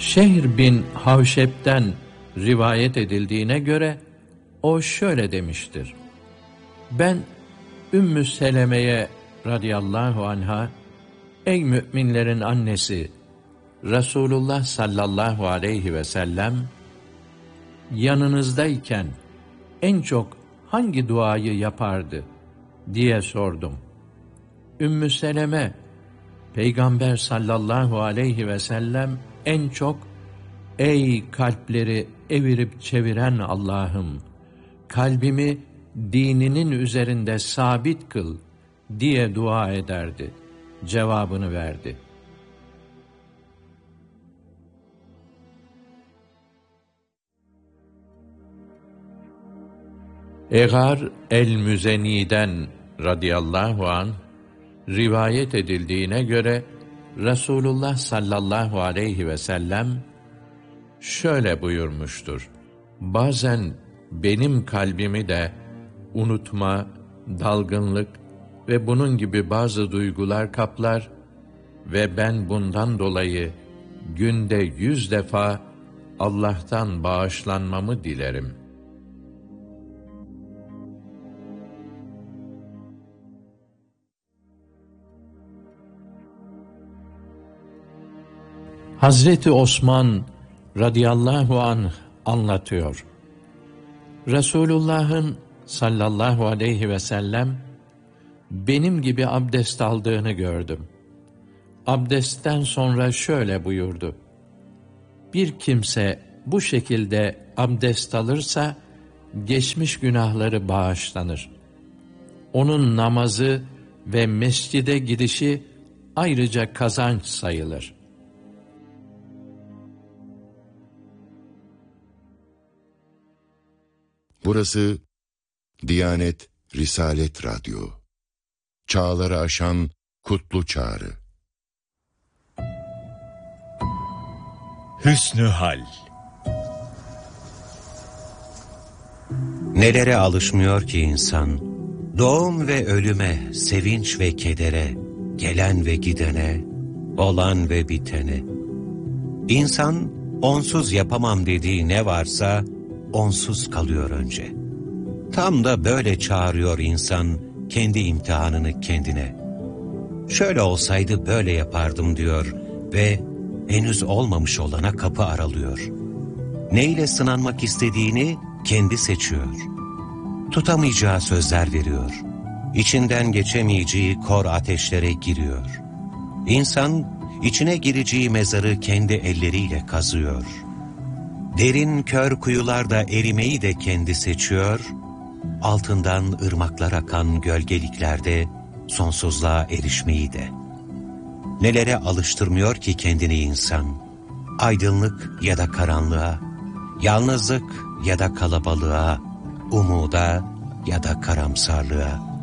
Şehr bin Havşeb'den rivayet edildiğine göre o şöyle demiştir: Ben Ümmü Seleme'ye radıyallahu anha, ey müminlerin annesi, Resulullah sallallahu aleyhi ve sellem yanınızdayken en çok hangi duayı yapardı diye sordum. Ümmü Seleme, Peygamber sallallahu aleyhi ve sellem en çok, ey kalpleri evirip çeviren Allah'ım, kalbimi dininin üzerinde sabit kıl diye dua ederdi cevabını verdi. Egar el-Müzeni'den radıyallahu anh rivayet edildiğine göre Resulullah sallallahu aleyhi ve sellem şöyle buyurmuştur: Bazen benim kalbimi de unutma, dalgınlık ve bunun gibi bazı duygular kaplar ve ben bundan dolayı günde 100 defa Allah'tan bağışlanmamı dilerim. Hazreti Osman radıyallahu anh anlatıyor. Resulullah'ın sallallahu aleyhi ve sellem benim gibi abdest aldığını gördüm. Abdestten sonra şöyle buyurdu: Bir kimse bu şekilde abdest alırsa geçmiş günahları bağışlanır. Onun namazı ve mescide gidişi ayrıca kazanç sayılır. Burası Diyanet Risalet Radyo. Çağları aşan kutlu çağrı. Hüsnü hal. Nelere alışmıyor ki insan? Doğum ve ölüme, sevinç ve kedere, gelen ve gidene, olan ve bitene. İnsan onsuz yapamam dediği ne varsa onsuz kalıyor önce. Tam da böyle çağırıyor insan kendi imtihanını kendine. Şöyle olsaydı böyle yapardım diyor ve henüz olmamış olana kapı aralıyor. Neyle sınanmak istediğini kendi seçiyor. Tutamayacağı sözler veriyor. İçinden geçemeyeceği kor ateşlere giriyor. İnsan içine gireceği mezarı kendi elleriyle kazıyor. Derin kör kuyularda erimeyi de kendi seçiyor, altından ırmaklar akan gölgeliklerde sonsuzluğa erişmeyi de. Nelere alıştırmıyor ki kendini insan? Aydınlık ya da karanlığa, yalnızlık ya da kalabalığa, umuda ya da karamsarlığa.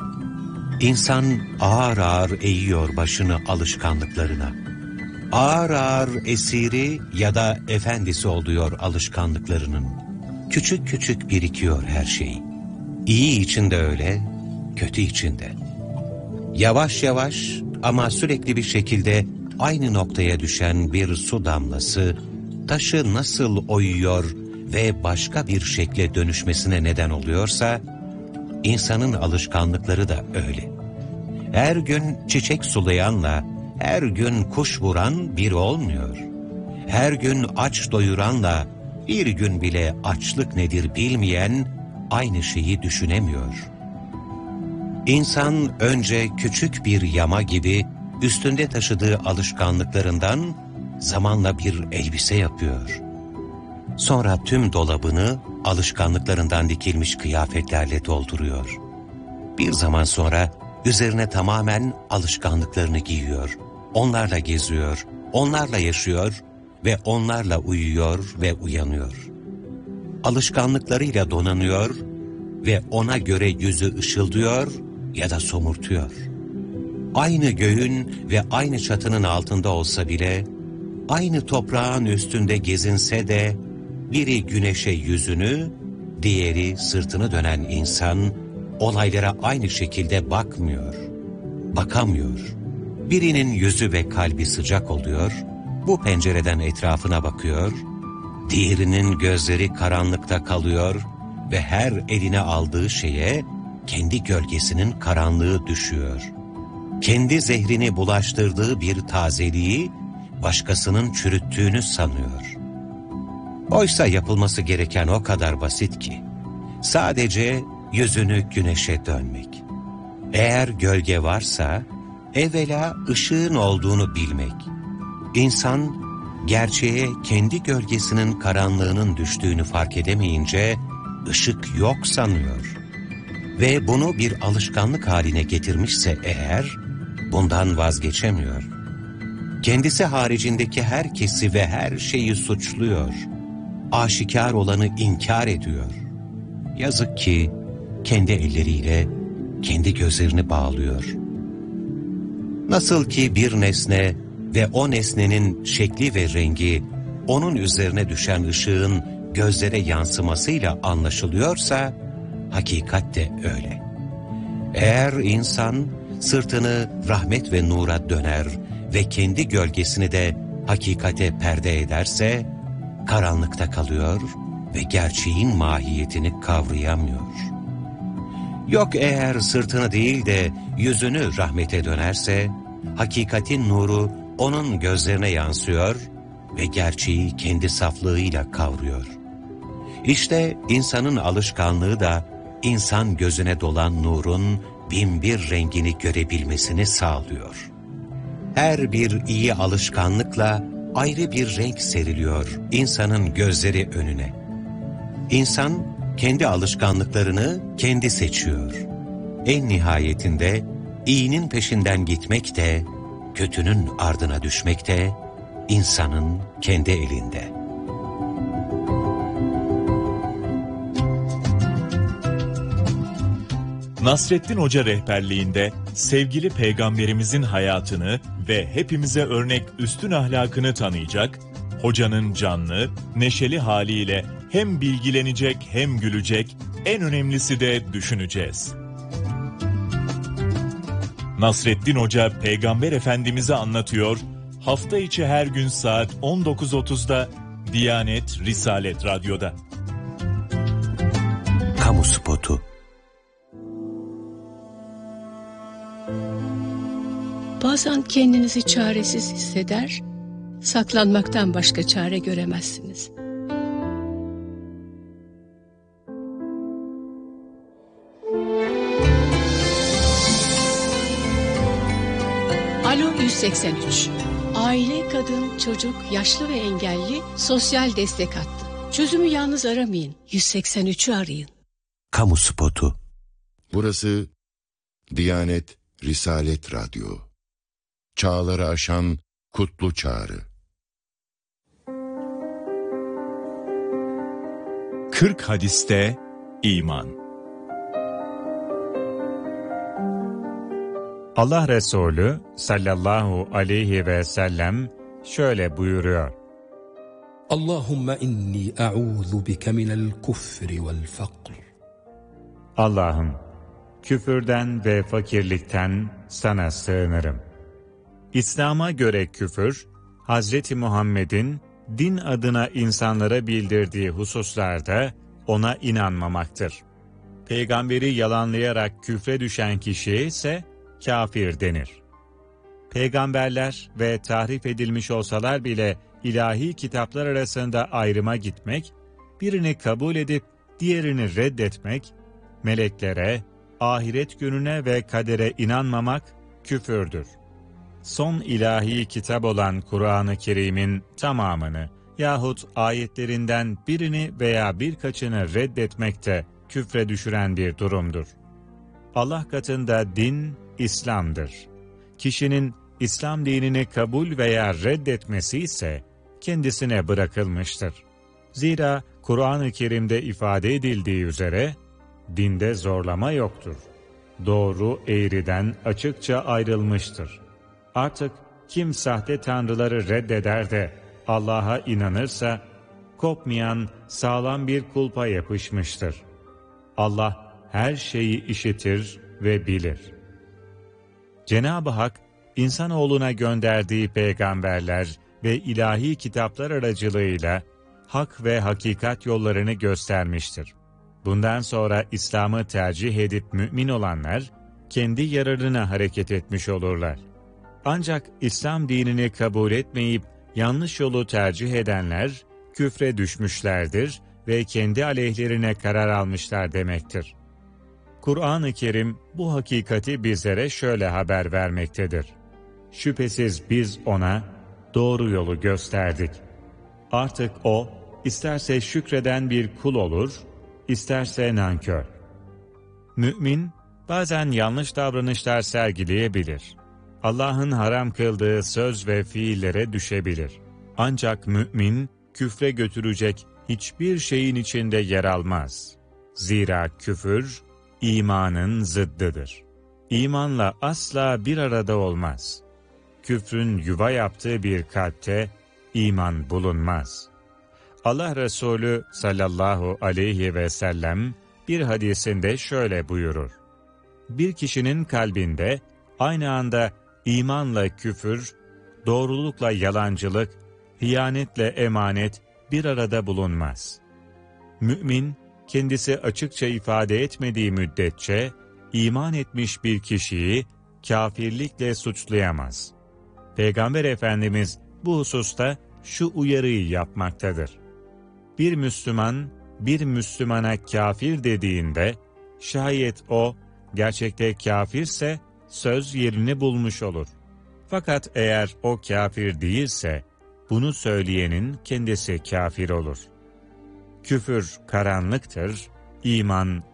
İnsan ağır ağır eğiyor başını alışkanlıklarına. Ağır ağır esiri ya da efendisi oluyor alışkanlıklarının. Küçük küçük birikiyor her şey. İyi için de öyle, kötü için de. Yavaş yavaş ama sürekli bir şekilde aynı noktaya düşen bir su damlası, taşı nasıl oyuyor ve başka bir şekle dönüşmesine neden oluyorsa, insanın alışkanlıkları da öyle. Her gün çiçek sulayanla, her gün kuş vuran bir olmuyor. Her gün aç doyuranla bir gün bile açlık nedir bilmeyen aynı şeyi düşünemiyor. İnsan önce küçük bir yama gibi üstünde taşıdığı alışkanlıklarından zamanla bir elbise yapıyor. Sonra tüm dolabını alışkanlıklarından dikilmiş kıyafetlerle dolduruyor. Bir zaman sonra üzerine tamamen alışkanlıklarını giyiyor. Onlarla geziyor, onlarla yaşıyor ve onlarla uyuyor ve uyanıyor. Alışkanlıklarıyla donanıyor ve ona göre yüzü ışıldıyor ya da somurtuyor. Aynı göğün ve aynı çatının altında olsa bile, aynı toprağın üstünde gezinse de, biri güneşe yüzünü, diğeri sırtını dönen insan, olaylara aynı şekilde bakmıyor, bakamıyor. Birinin yüzü ve kalbi sıcak oluyor, bu pencereden etrafına bakıyor, diğerinin gözleri karanlıkta kalıyor ve her eline aldığı şeye kendi gölgesinin karanlığı düşüyor. Kendi zehrini bulaştırdığı bir tazeliği başkasının çürüttüğünü sanıyor. Oysa yapılması gereken o kadar basit ki, sadece yüzünü güneşe dönmek. Eğer gölge varsa, evvela ışığın olduğunu bilmek. İnsan, gerçeğe kendi gölgesinin karanlığının düştüğünü fark edemeyince, ışık yok sanıyor. Ve bunu bir alışkanlık haline getirmişse eğer, bundan vazgeçemiyor. Kendisi haricindeki herkesi ve her şeyi suçluyor. Aşikar olanı inkar ediyor. Yazık ki kendi elleriyle kendi gözlerini bağlıyor. Nasıl ki bir nesne ve o nesnenin şekli ve rengi onun üzerine düşen ışığın gözlere yansımasıyla anlaşılıyorsa, hakikat de öyle. Eğer insan sırtını rahmet ve nura döner ve kendi gölgesini de hakikate perde ederse, karanlıkta kalıyor ve gerçeğin mahiyetini kavrayamıyor. Yok eğer sırtını değil de yüzünü rahmete dönerse, hakikatin nuru onun gözlerine yansıyor ve gerçeği kendi saflığıyla kavruyor. İşte insanın alışkanlığı da insan gözüne dolan nurun binbir rengini görebilmesini sağlıyor. Her bir iyi alışkanlıkla ayrı bir renk seriliyor insanın gözleri önüne. İnsan kendi alışkanlıklarını kendi seçiyor. En nihayetinde iyinin peşinden gitmek de, kötünün ardına düşmek de insanın kendi elinde. Nasreddin Hoca rehberliğinde sevgili Peygamberimizin hayatını ve hepimize örnek üstün ahlakını tanıyacak, hocanın canlı, neşeli haliyle hem bilgilenecek hem gülecek, en önemlisi de düşüneceğiz. Nasreddin Hoca Peygamber Efendimiz'i anlatıyor, hafta içi her gün saat 19.30'da Diyanet Risalet Radyo'da. Kamu spotu. Bazen kendinizi çaresiz hisseder, saklanmaktan başka çare göremezsiniz. Alo 183. Aile, kadın, çocuk, yaşlı ve engelli sosyal destek hattı. Çözümü yalnız aramayın. 183'ü arayın. Kamu spotu. Burası Diyanet Risalet Radyo. Çağları aşan kutlu çağrı. 40 hadiste iman. Allah Resulü sallallahu aleyhi ve sellem şöyle buyuruyor. Allahümme inni a'udhu bike minel kufri vel fakr. Allah'ım, küfürden ve fakirlikten sana sığınırım. İslam'a göre küfür, Hazreti Muhammed'in din adına insanlara bildirdiği hususlarda ona inanmamaktır. Peygamberi yalanlayarak küfre düşen kişiye ise kafir denir. Peygamberler ve tahrif edilmiş olsalar bile ilahi kitaplar arasında ayrıma gitmek, birini kabul edip diğerini reddetmek, meleklere, ahiret gününe ve kadere inanmamak küfürdür. Son ilahi kitap olan Kur'an-ı Kerim'in tamamını yahut ayetlerinden birini veya birkaçını reddetmek de küfre düşüren bir durumdur. Allah katında din, İslam'dır. Kişinin İslam dinini kabul veya reddetmesi ise kendisine bırakılmıştır. Zira Kur'an-ı Kerim'de ifade edildiği üzere, dinde zorlama yoktur. Doğru eğriden açıkça ayrılmıştır. Artık kim sahte tanrıları reddeder de Allah'a inanırsa, kopmayan sağlam bir kulpa yapışmıştır. Allah her şeyi işitir ve bilir. Cenab-ı Hak, insanoğluna gönderdiği peygamberler, ve ilahi kitaplar aracılığıyla hak ve hakikat yollarını göstermiştir. Bundan sonra İslam'ı tercih edip mümin olanlar, kendi yararına hareket etmiş olurlar. Ancak İslam dinini kabul etmeyip yanlış yolu tercih edenler, küfre düşmüşlerdir ve kendi aleyhlerine karar almışlar demektir. Kur'an-ı Kerim bu hakikati bizlere şöyle haber vermektedir. Şüphesiz biz ona doğru yolu gösterdik. Artık o, isterse şükreden bir kul olur, isterse nankör. Mümin, bazen yanlış davranışlar sergileyebilir. Allah'ın haram kıldığı söz ve fiillere düşebilir. Ancak mümin, küfre götürecek hiçbir şeyin içinde yer almaz. Zira küfür, imanın zıddıdır. İmanla asla bir arada olmaz. Küfrün yuva yaptığı bir kalpte iman bulunmaz. Allah Resulü sallallahu aleyhi ve sellem bir hadisinde şöyle buyurur. Bir kişinin kalbinde aynı anda imanla küfür, doğrulukla yalancılık, hıyanetle emanet bir arada bulunmaz. Mümin, kendisi açıkça ifade etmediği müddetçe, iman etmiş bir kişiyi kâfirlikle suçlayamaz. Peygamber Efendimiz bu hususta şu uyarıyı yapmaktadır. Bir Müslüman, bir Müslümana kâfir dediğinde, şayet o gerçekte kâfirse söz yerini bulmuş olur. Fakat eğer o kâfir değilse, bunu söyleyenin kendisi kâfir olur. Küfür karanlıktır, iman